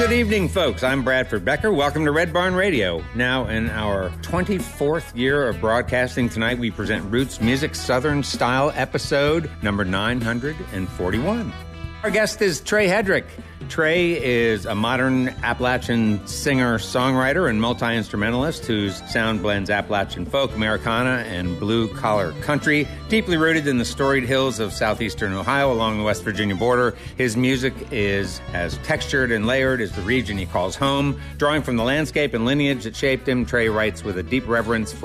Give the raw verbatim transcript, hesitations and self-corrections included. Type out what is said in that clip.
good evening, folks. I'm Bradford Becker. Welcome to Red Barn Radio. Now, in our twenty-fourth year of broadcasting tonight, we present Roots Music Southern Style episode number nine hundred forty-one. Our guest is Trey Hedrick. Trey is a modern Appalachian singer-songwriter and multi-instrumentalist whose sound blends Appalachian folk, Americana, and blue-collar country. Deeply rooted in the storied hills of southeastern Ohio along the West Virginia border, his music is as textured and layered as the region he calls home. Drawing from the landscape and lineage that shaped him, Trey writes with a deep reverence for